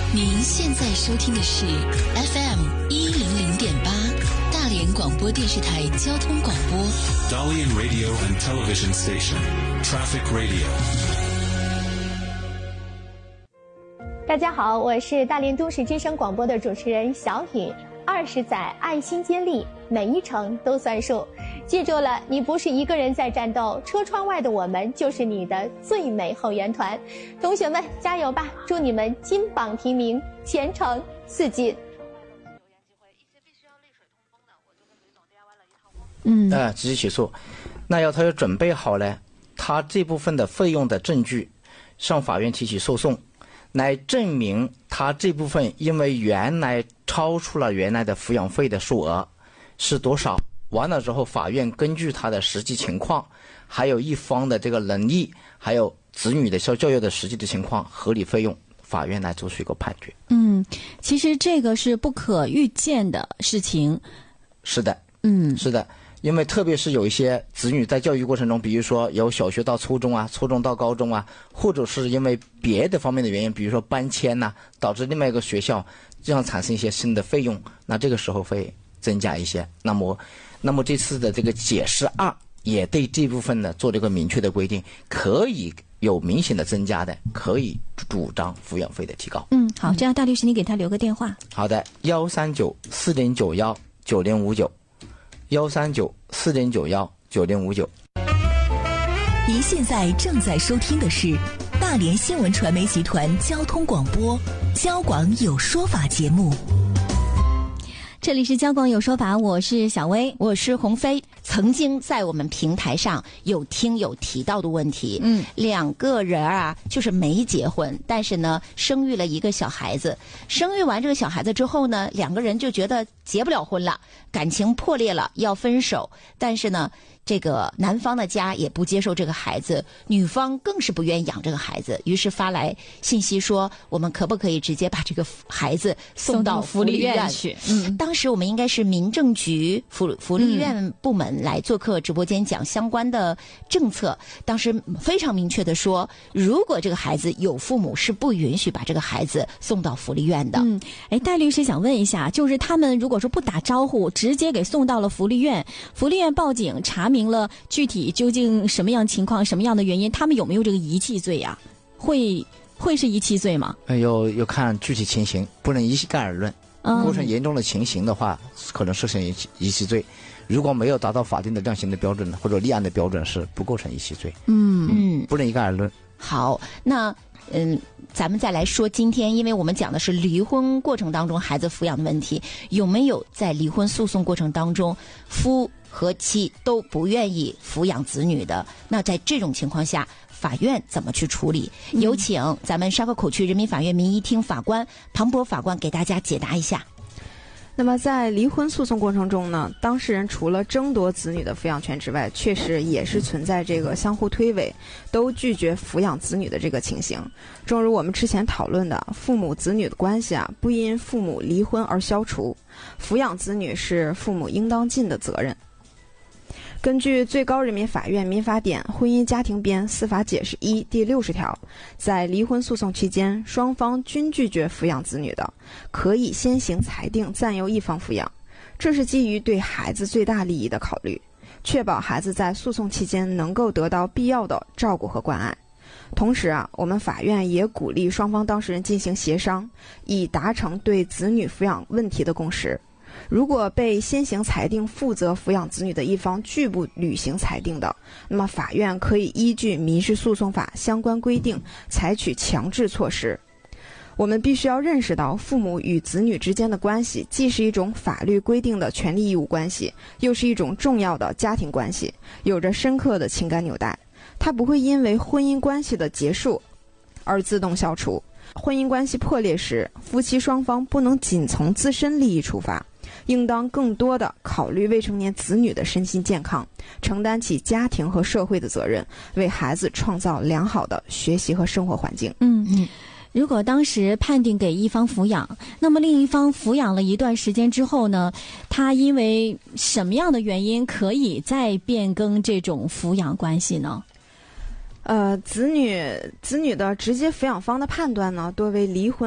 您现在收听的是 FM100.8大连广播电视台交通广播。 Dalian Radio and Television Station, Traffic Radio。 大家好，我是大连都市之声广播的主持人小雨。20载爱心接力，每一程都算数。记住了，你不是一个人在战斗，车窗外的我们就是你的最美后援团。同学们加油吧，祝你们金榜题名，前程似锦。 直接起诉。那要他要准备好呢，他这部分的费用的证据上法院提起诉讼，来证明他这部分因为原来超出了原来的抚养费的数额是多少，完了之后法院根据他的实际情况，还有一方的这个能力，还有子女的受教育的实际的情况，合理费用法院来做出一个判决。 其实这个是不可预见的事情。 是的，是的。因为特别是有一些子女在教育过程中，比如说由小学到初中啊，初中到高中啊，或者是因为别的方面的原因，比如说搬迁呐，导致另外一个学校这样产生一些新的费用，那这个时候会增加一些。那么这次的这个解释2也对这部分呢做这个明确的规定，可以有明显的增加的，可以主张抚养费的提高。 好，这样大律师你给他留个电话。 好的，13940919059，13940919059。 您现在正在收听的是大连新闻传媒集团交通广播交广有说法节目。 这里是交广有说法，我是小薇， 我是鸿飞。曾经在我们平台上有提到的问题，两个人啊，就是没结婚，但是呢，生育了一个小孩子。生育完这个小孩子之后呢，两个人就觉得结不了婚了，感情破裂了，要分手。但是呢，这个男方的家也不接受这个孩子，女方更是不愿意养这个孩子，于是发来信息说，我们可不可以直接把这个孩子送到福利院去？ 当时我们应该是民政局福利院部门来做客直播间讲相关的政策。当时非常明确的说，如果这个孩子有父母，是不允许把这个孩子送到福利院的。 戴律师想问一下，就是他们如果说不打招呼，直接给送到了福利院，福利院报警查明了具体究竟什么样情况，什么样的原因，他们有没有这个遗弃罪呀？会是遗弃罪吗？ 要看具体情形，不能一概而论。构成严重的情形的话，可能涉嫌遗弃罪。如果没有达到法定的量刑的标准或者立案的标准，是不构成遗弃罪。不能一概而论。 好，那咱们再来说今天，因为我们讲的是离婚过程当中孩子抚养的问题，有没有在离婚诉讼过程当中夫和妻都不愿意抚养子女的？那在这种情况下，法院怎么去处理？有请咱们沙河口区人民法院民一厅法官庞博法官给大家解答一下。 那么在离婚诉讼过程中呢，当事人除了争夺子女的抚养权之外，确实也是存在这个相互推诿，都拒绝抚养子女的这个情形。正如我们之前讨论的，父母子女的关系啊，不因父母离婚而消除，抚养子女是父母应当尽的责任。根据最高人民法院民法典婚姻家庭编司法解释1第60条，在离婚诉讼期间，双方均拒绝抚养子女的，可以先行裁定暂由一方抚养，这是基于对孩子最大利益的考虑，确保孩子在诉讼期间能够得到必要的照顾和关爱。同时啊，我们法院也鼓励双方当事人进行协商，以达成对子女抚养问题的共识。如果被先行裁定负责抚养子女的一方拒不履行裁定的，那么法院可以依据民事诉讼法相关规定采取强制措施。我们必须要认识到，父母与子女之间的关系既是一种法律规定的权利义务关系，又是一种重要的家庭关系，有着深刻的情感纽带。它不会因为婚姻关系的结束而自动消除。婚姻关系破裂时，夫妻双方不能仅从自身利益出发，应当更多的考虑未成年子女的身心健康，承担起家庭和社会的责任，为孩子创造良好的学习和生活环境。 如果当时判定给一方抚养，那么另一方抚养了一段时间之后呢，他因为什么样的原因可以再变更这种抚养关系呢？ 子女的直接抚养方的判断呢，多为离婚